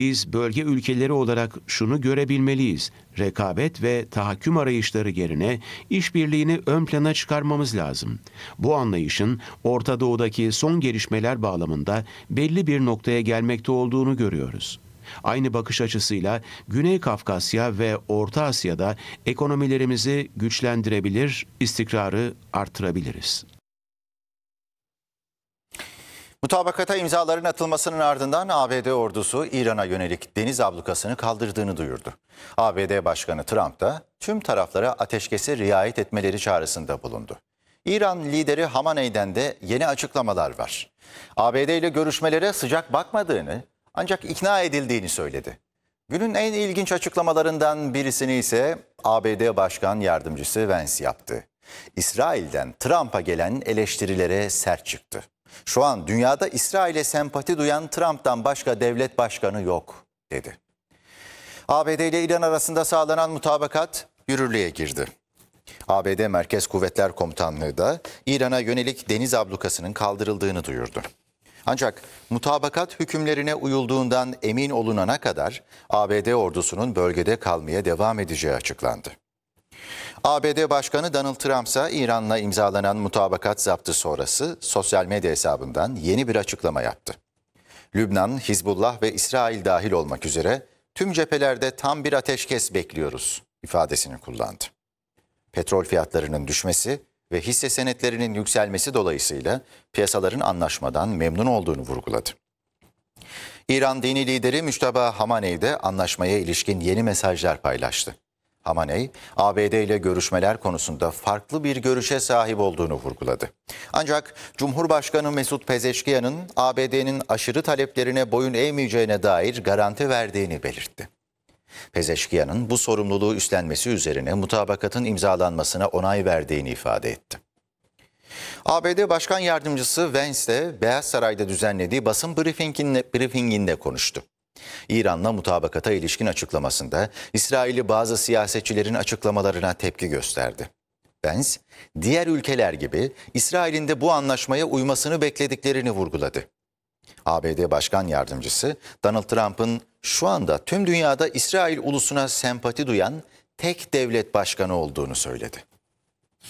Biz bölge ülkeleri olarak şunu görebilmeliyiz. Rekabet ve tahakküm arayışları yerine işbirliğini ön plana çıkarmamız lazım. Bu anlayışın Orta Doğu'daki son gelişmeler bağlamında belli bir noktaya gelmekte olduğunu görüyoruz. Aynı bakış açısıyla Güney Kafkasya ve Orta Asya'da ekonomilerimizi güçlendirebilir, istikrarı artırabiliriz. Mutabakata imzaların atılmasının ardından ABD ordusu İran'a yönelik deniz ablukasını kaldırdığını duyurdu. ABD Başkanı Trump da tüm taraflara ateşkese riayet etmeleri çağrısında bulundu. İran lideri Hamaney'den de yeni açıklamalar var. ABD ile görüşmelere sıcak bakmadığını ancak ikna edildiğini söyledi. Günün en ilginç açıklamalarından birisini ise ABD Başkan Yardımcısı Vance yaptı. İsrail'den Trump'a gelen eleştirilere sert çıktı. Şu an dünyada İsrail'e sempati duyan Trump'tan başka devlet başkanı yok, dedi. ABD ile İran arasında sağlanan mutabakat yürürlüğe girdi. ABD Merkez Kuvvetler Komutanlığı da İran'a yönelik deniz ablukasının kaldırıldığını duyurdu. Ancak mutabakat hükümlerine uyulduğundan emin olunana kadar ABD ordusunun bölgede kalmaya devam edeceği açıklandı. ABD Başkanı Donald Trump ise İran'la imzalanan mutabakat zaptı sonrası sosyal medya hesabından yeni bir açıklama yaptı. Lübnan, Hizbullah ve İsrail dahil olmak üzere tüm cephelerde tam bir ateşkes bekliyoruz ifadesini kullandı. Petrol fiyatlarının düşmesi ve hisse senetlerinin yükselmesi dolayısıyla piyasaların anlaşmadan memnun olduğunu vurguladı. İran dini lideri Müşteba Hamaney de anlaşmaya ilişkin yeni mesajlar paylaştı. Hamaney, ABD ile görüşmeler konusunda farklı bir görüşe sahip olduğunu vurguladı. Ancak Cumhurbaşkanı Mesut Pezeşkiyan'ın ABD'nin aşırı taleplerine boyun eğmeyeceğine dair garanti verdiğini belirtti. Pezeşkiyan'ın bu sorumluluğu üstlenmesi üzerine mutabakatın imzalanmasına onay verdiğini ifade etti. ABD Başkan Yardımcısı Vance de Beyaz Saray'da düzenlediği basın briefinginde konuştu. İran'la mutabakata ilişkin açıklamasında İsrail'i bazı siyasetçilerin açıklamalarına tepki gösterdi. Vance, diğer ülkeler gibi İsrail'in de bu anlaşmaya uymasını beklediklerini vurguladı. ABD Başkan Yardımcısı Donald Trump'ın şu anda tüm dünyada İsrail ulusuna sempati duyan tek devlet başkanı olduğunu söyledi.